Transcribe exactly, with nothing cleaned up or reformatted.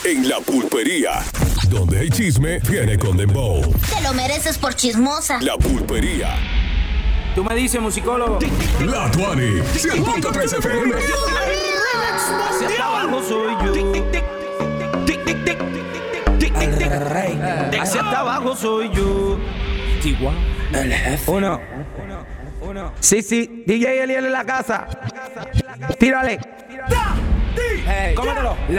en La Pulpería, donde el chisme viene con dembow. Te lo mereces por chismosa. La Pulpería. Tú me dices, musicólogo. La Tuani, cien punto tres F M. Hacia abajo soy yo. Hacia abajo soy yo. Chihuahua. El jefe. Uno. Uno. Sí, sí. D J Eliel en la casa. Tírale. Hey. Cómetelo.